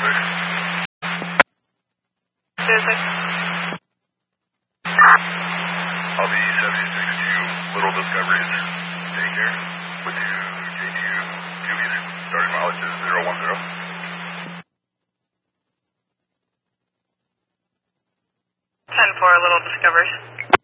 I'll be 76 to Little Discoveries. Take care. With you, JQ, starting mileage is 010. 10-4, Little Discoveries.